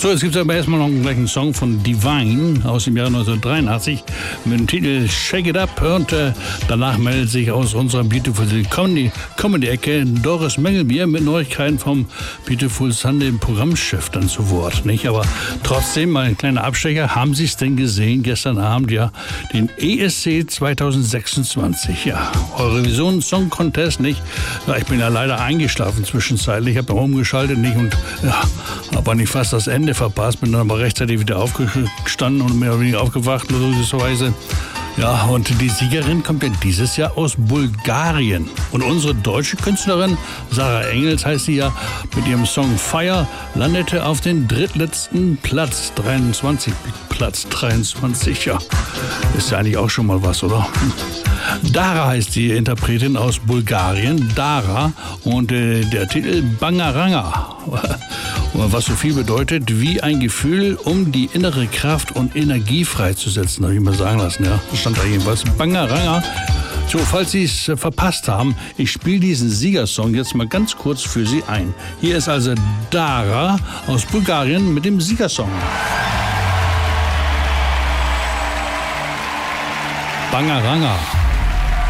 So, jetzt gibt es aber erstmal noch einen gleichen Song von Divine aus dem Jahr 1983 mit dem Titel Shake It Up. Und danach meldet sich aus unserer Beautiful Comedy-Ecke Doris Mengelbier mit Neuigkeiten vom Beautiful Sunday Programmchef dann zu Wort. Nicht? Aber trotzdem mal ein kleiner Abstecher. Haben Sie es denn gesehen gestern Abend? Ja, den ESC 2026. Ja, Eurovision Song Contest, nicht? Ja, ich bin ja leider eingeschlafen zwischenzeitlich. Ich habe umgeschaltet nicht und ja, aber nicht fast das Ende verpasst, bin dann aber rechtzeitig wieder aufgestanden und mehr oder weniger aufgewacht, logischerweise. Ja, und die Siegerin kommt ja dieses Jahr aus Bulgarien. Und unsere deutsche Künstlerin, Sarah Engels heißt sie ja, mit ihrem Song Fire landete auf den drittletzten Platz, 23, ja. Ist ja eigentlich auch schon mal was, oder? Dara heißt die Interpretin aus Bulgarien, Dara, und der Titel Bangaranga, was so viel bedeutet wie ein Gefühl, um die innere Kraft und Energie freizusetzen, habe ich mal sagen lassen, ja, das stand da jedenfalls, Bangaranga. So, falls Sie es verpasst haben, ich spiele diesen Siegersong jetzt mal ganz kurz für Sie ein. Hier ist also Dara aus Bulgarien mit dem Siegersong. Bangaranga.